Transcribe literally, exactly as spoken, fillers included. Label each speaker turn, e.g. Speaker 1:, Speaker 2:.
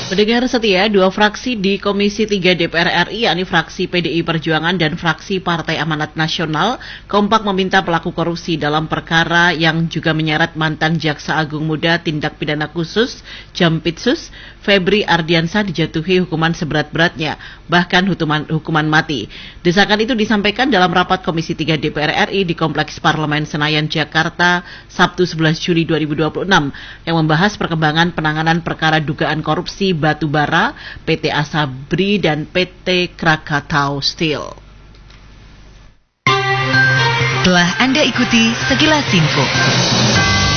Speaker 1: Pendengar setia, dua fraksi di Komisi tiga D P R R I, yakni fraksi P D I Perjuangan dan fraksi Partai Amanat Nasional, kompak meminta pelaku korupsi dalam perkara yang juga menyeret mantan Jaksa Agung Muda Tindak Pidana Khusus Jampitsus, Febri Ardiansah dijatuhi hukuman seberat-beratnya, bahkan hukuman, hukuman mati. Desakan itu disampaikan dalam rapat Komisi tiga D P R R I di Kompleks Parlemen Senayan, Jakarta, Sabtu sebelas Juli dua ribu dua puluh enam, yang membahas perkembangan penanganan perkara dugaan korupsi batubara, P T Asabri, dan P T Krakatau Steel.
Speaker 2: Telah Anda ikuti sekilas info.